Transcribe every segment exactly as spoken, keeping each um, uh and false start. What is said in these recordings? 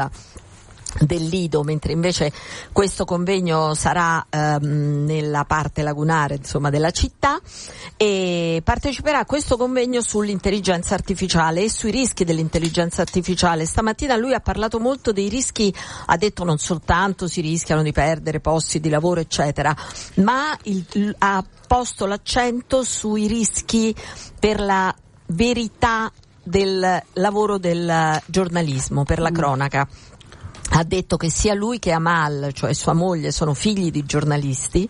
del Lido, mentre invece questo convegno sarà ehm, nella parte lagunare, insomma, della città, e parteciperà a questo convegno sull'intelligenza artificiale e sui rischi dell'intelligenza artificiale. Stamattina lui ha parlato molto dei rischi, ha detto non soltanto si rischiano di perdere posti di lavoro eccetera, ma il, ha posto l'accento sui rischi per la verità del lavoro del giornalismo, per la cronaca. Ha detto che sia lui che Amal, cioè sua moglie, sono figli di giornalisti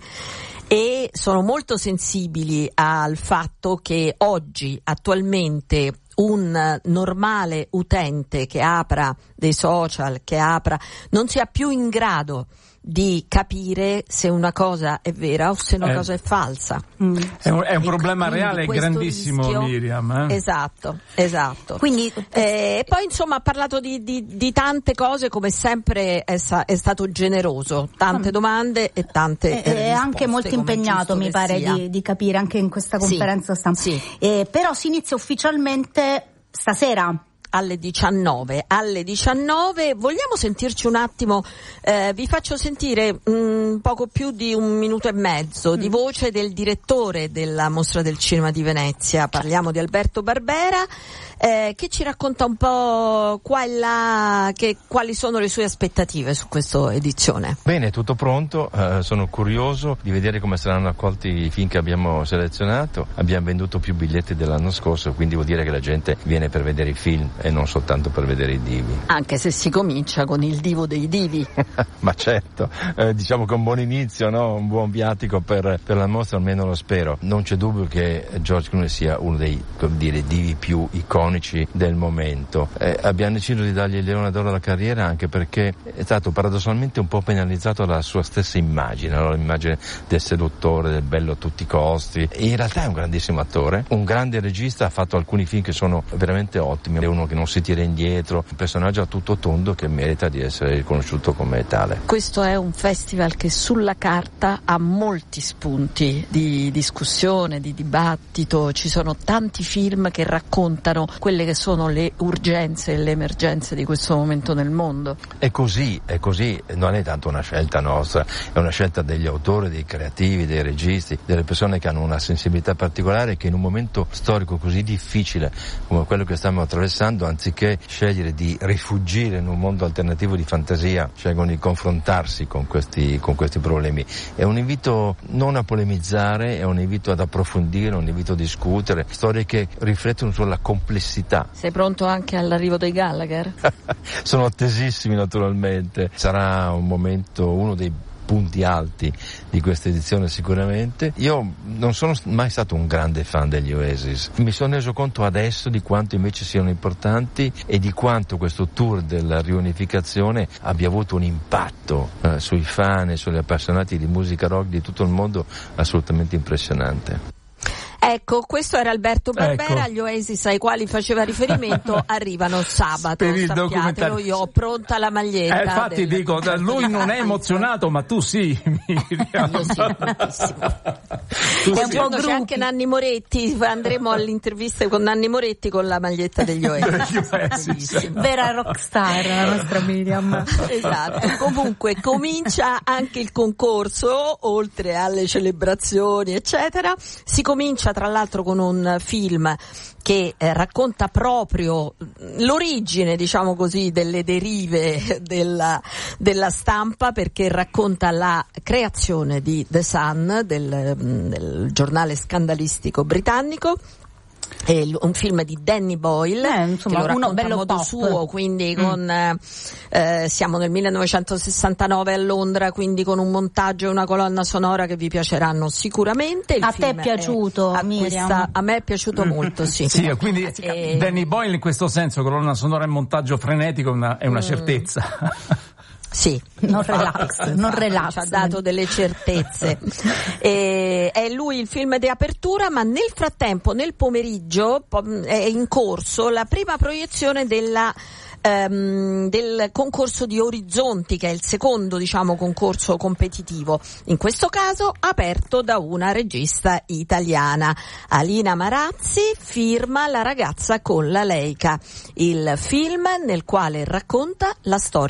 e sono molto sensibili al fatto che oggi, attualmente, un normale utente che apra dei social, che apra, non sia più in grado di capire se una cosa è vera o se una eh, cosa è falsa. Mm. È un, è un problema reale e grandissimo, rischio, Miriam. Eh? Esatto, esatto. Quindi, eh, e poi insomma ha parlato di, di, di tante cose, come sempre è, sa, è stato generoso, tante mm. domande e tante È, è anche molto impegnato, mi pare di, di capire, anche in questa conferenza sì, stampa. Sì. Eh, però si inizia ufficialmente stasera. Alle diciannove, alle diciannove. Vogliamo sentirci un attimo, eh, vi faccio sentire un poco più di un minuto e mezzo di voce del direttore della Mostra del Cinema di Venezia, parliamo di Alberto Barbera, eh, che ci racconta un po' qua e là, che, quali sono le sue aspettative su questa edizione. Bene, tutto pronto, eh, sono curioso di vedere come saranno accolti i film che abbiamo selezionato. Abbiamo venduto più biglietti dell'anno scorso, quindi vuol dire che la gente viene per vedere i film e non soltanto per vedere i divi. Anche se si comincia con il divo dei divi. Ma certo, eh, diciamo che un buon inizio, no? Un buon viatico per, per la mostra, almeno lo spero. Non c'è dubbio che George Clooney sia uno dei, come dire, divi più iconici del momento. Eh, abbiamo deciso di dargli il Leone d'Oro alla carriera anche perché è stato paradossalmente un po' penalizzato dalla sua stessa immagine, no? L'immagine del seduttore, del bello a tutti i costi. E in realtà è un grandissimo attore, un grande regista, ha fatto alcuni film che sono veramente ottimi. È uno che non si tira indietro, un personaggio a tutto tondo che merita di essere riconosciuto come tale. Questo è un festival che sulla carta ha molti spunti di discussione, di dibattito, ci sono tanti film che raccontano quelle che sono le urgenze e le emergenze di questo momento nel mondo. È così, è così, non è tanto una scelta nostra, è una scelta degli autori, dei creativi, dei registi, delle persone che hanno una sensibilità particolare che in un momento storico così difficile come quello che stiamo attraversando, anziché scegliere di rifugire in un mondo alternativo di fantasia, scelgono di confrontarsi con questi, con questi problemi. È un invito non a polemizzare, è un invito ad approfondire, un invito a discutere, storie che riflettono sulla complessità. Sei pronto anche all'arrivo dei Gallagher? Sono attesissimi naturalmente, sarà un momento, uno dei punti alti di questa edizione sicuramente. Io non sono mai stato un grande fan degli Oasis, mi sono reso conto adesso di quanto invece siano importanti e di quanto questo tour della riunificazione abbia avuto un impatto eh, sui fan e sugli appassionati di musica rock di tutto il mondo assolutamente impressionante. Ecco, questo era Alberto Barbera, ecco. Gli Oasis ai quali faceva riferimento arrivano sabato, per il sappiatelo, documentario. Io ho pronta la maglietta. Eh, infatti del... dico, lui non è emozionato, ma tu sì, Miriam. Io sì, tantissimo. Tu È sì. un po' c'è anche Nanni Moretti, andremo alle interviste con Nanni Moretti con la maglietta degli Oasis. Vera rockstar la nostra Miriam. Esatto. Comunque comincia anche il concorso, oltre alle celebrazioni eccetera, si comincia tra l'altro con un film che eh, racconta proprio l'origine, diciamo così, delle derive della, della stampa, perché racconta la creazione di The Sun, del, del giornale scandalistico britannico. È un film di Danny Boyle, eh, insomma, che lo uno bello a modo pop. suo, quindi mm. con eh, eh, siamo nel millenovecentosessantanove a Londra, quindi con un montaggio e una colonna sonora che vi piaceranno sicuramente. Il a film te è piaciuto, è, Miriam? Questa, a me è piaciuto molto, sì. Sì, quindi e... Danny Boyle in questo senso, colonna sonora e montaggio frenetico, è una, è una mm. certezza. Sì, non relax, non relax. Ci ha dato delle certezze. E, è lui il film di apertura, ma nel frattempo, nel pomeriggio, è in corso la prima proiezione della ehm, del concorso di Orizzonti, che è il secondo, diciamo, concorso competitivo, in questo caso aperto da una regista italiana. Alina Marazzi firma La ragazza con la Leica, il film nel quale racconta la storia